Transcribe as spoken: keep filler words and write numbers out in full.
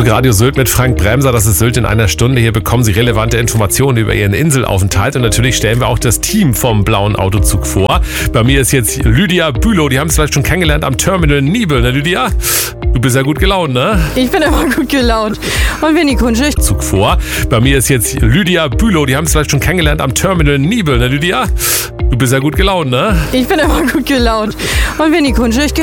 Radio Sylt mit Frank Bremser, das ist Sylt in einer Stunde. Hier bekommen Sie relevante Informationen über Ihren Inselaufenthalt und natürlich stellen wir auch das Team vom Blauen Autozug vor. Bei mir ist jetzt Lydia Bülow, die haben es vielleicht schon kennengelernt am Terminal Nibel, ne Lydia? Du bist ja gut gelaunt, ne? Ich bin immer gut gelaunt. Und wenn die Kunde Zug vor. Bei mir ist jetzt Lydia Bülow, die haben es vielleicht schon kennengelernt am Terminal Nibel, ne Lydia? Du bist ja gut gelaunt, ne? Ich bin immer gut gelaunt. Und wenn die Kunde